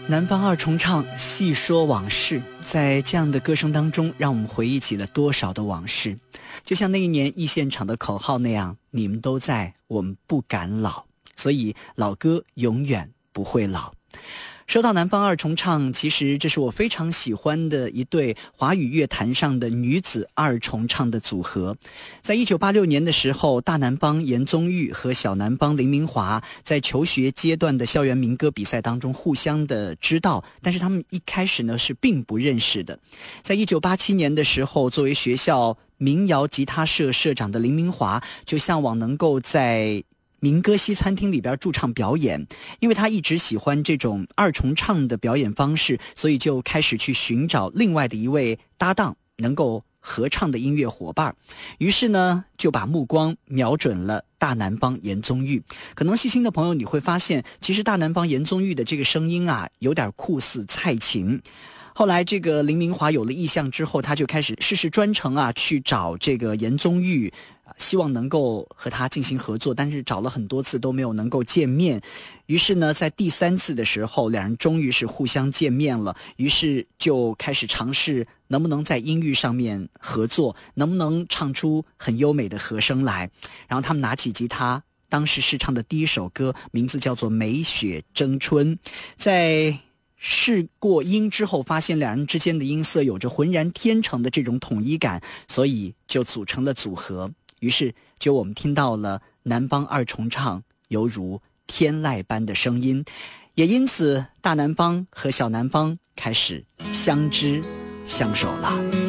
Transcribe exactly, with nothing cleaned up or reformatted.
南方二重唱细说往事，在这样的歌声当中，让我们回忆起了多少的往事。就像那一年忆现场的口号那样，你们都在，我们不敢老，所以老歌永远不会老。说到南方二重唱，其实这是我非常喜欢的一对华语乐坛上的女子二重唱的组合。在一九八六年的时候，大南方严宗玉和小南方林明华在求学阶段的校园民歌比赛当中互相的知道，但是他们一开始呢是并不认识的。在一九八七年的时候，作为学校民谣吉他社社长的林明华就向往能够在民歌西餐厅里边驻唱表演，因为他一直喜欢这种二重唱的表演方式，所以就开始去寻找另外的一位搭档能够合唱的音乐伙伴。于是呢就把目光瞄准了大南方严宗玉。可能细心的朋友你会发现，其实大南方严宗玉的这个声音啊有点酷似蔡琴。后来这个林明华有了意向之后，他就开始事事专程啊去找这个严宗玉，希望能够和他进行合作，但是找了很多次都没有能够见面。于是呢在第三次的时候，两人终于是互相见面了，于是就开始尝试能不能在音域上面合作，能不能唱出很优美的和声来。然后他们拿起吉他，当时试唱的第一首歌名字叫做《梅雪争春》。在试过音之后，发现两人之间的音色有着浑然天成的这种统一感，所以就组成了组合。于是就我们听到了南方二重唱犹如天籁般的声音，也因此大南方和小南方开始相知相守了。